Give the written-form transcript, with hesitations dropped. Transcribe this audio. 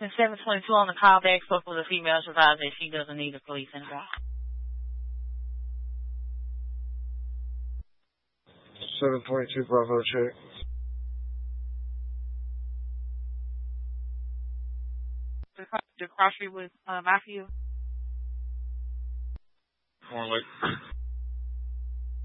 And 722 on the call back spoke with a female advisor that she doesn't need the police involved. 722 Bravo check. The crossery with Matthew. More like